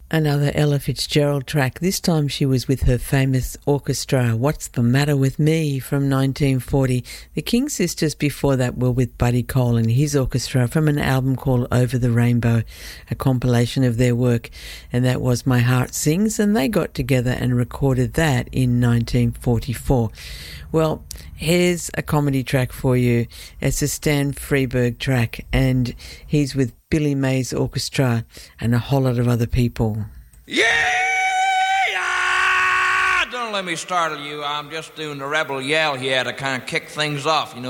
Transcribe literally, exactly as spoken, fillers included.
Another Ella Fitzgerald track. This time she was with her famous orchestra, What's the Matter with Me, from nineteen forty. The King Sisters before that were with Buddy Cole and his orchestra from an album called Over the Rainbow, a compilation of their work, and that was My Heart Sings, and they got together and recorded that in nineteen forty-four. Well, here's a comedy track for you. It's a Stan Freberg track, and he's with Billy Mays Orchestra and a whole lot of other people. Yeah! Don't let me startle you. I'm just doing the rebel yell here to kind of kick things off. You know.